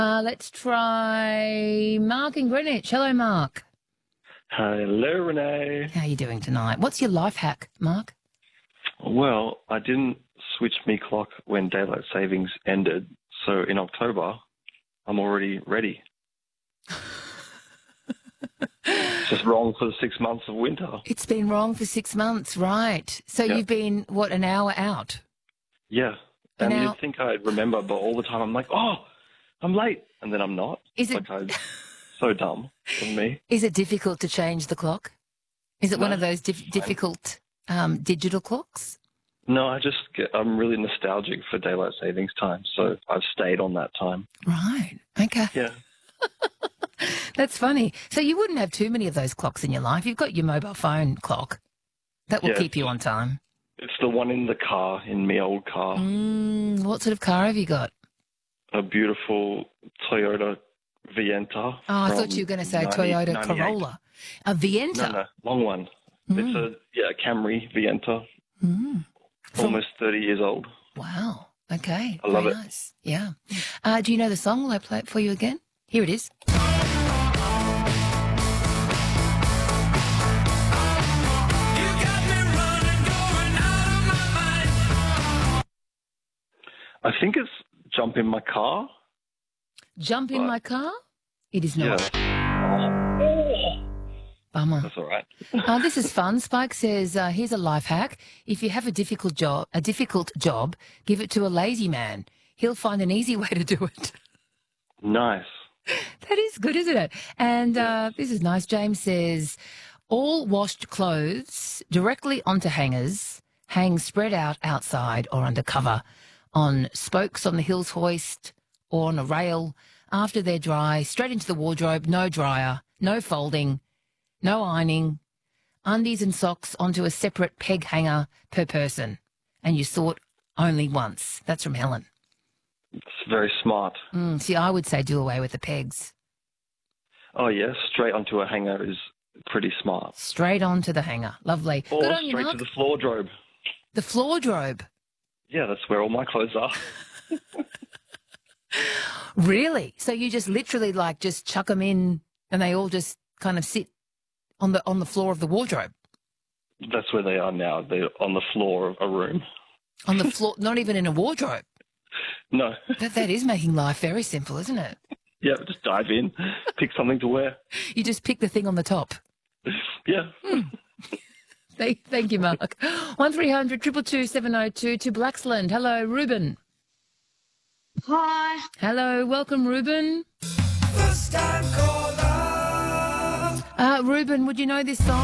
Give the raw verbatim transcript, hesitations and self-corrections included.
Uh, let's try Mark in Greenwich. Hello, Mark. Hello, Renee. How are you doing tonight? What's your life hack, Mark? Well, I didn't switch me clock when daylight savings ended, so in October, I'm already ready. It's just wrong for the six months of winter. It's been wrong for six months, right? So Yep. you've been, what, an hour out? Yeah. An And hour- you'd think I'd remember, but all the time I'm like, oh, I'm late. And then I'm not. Is it- Like, I'm so dumb of me. Is it difficult to change the clock? Is it one No, of those dif- difficult um, digital clocks? No, I just get, I'm really nostalgic for daylight savings time, so I've stayed on that time. Right. Okay. Yeah. That's funny. So you wouldn't have too many of those clocks in your life. You've got your mobile phone clock. That will Yeah. keep you on time. It's the one in the car, in my old car. Mm, what sort of car have you got? A beautiful Toyota Vienta. Oh, I thought you were going to say Toyota Corolla. A Vienta. No, no, long one. Mm. It's a yeah Camry Vienta, Mm. From- almost thirty years old. Wow. Okay. I love Very it. nice. Yeah. Uh, do you know the song? Will I play it for you again? Here it is. I think it's Jump in My Car. Jump in Right. my car? It is not. Yeah. Bummer. That's all right. Uh, this is fun. Spike says, uh, here's a life hack. If you have a difficult job, a difficult job, give it to a lazy man. He'll find an easy way to do it. Nice. That is good, isn't it? And uh, this is nice. James says, all washed clothes directly onto hangers, hang spread out outside or under cover, on spokes on the hills hoist or on a rail. After they're dry, straight into the wardrobe, no dryer, no folding, no ironing, undies and socks onto a separate peg hanger per person. And you sort only once. That's from Helen. It's very smart. Mm, see, I would say do away with the pegs. Oh, yeah, straight onto a hanger is pretty smart. Straight onto the hanger. Lovely. Or Good on you, straight Mark. to the floor drobe. The floor drobe. Yeah, that's where all my clothes are. Really? So you just literally like just chuck them in and they all just kind of sit on the on the floor of the wardrobe? That's where they are now. They're on the floor of a room. On the floor, not even in a wardrobe. No. That, that is making life very simple, isn't it? Yeah, just dive in, pick something to wear. You just pick the thing on the top. Yeah. Thank, thank you, Mark. one three hundred two two two seven oh two to Blacksland. Hello, Ruben. Hi. Hello, welcome, Ruben. First time caller. Uh, Ruben, would you know this song?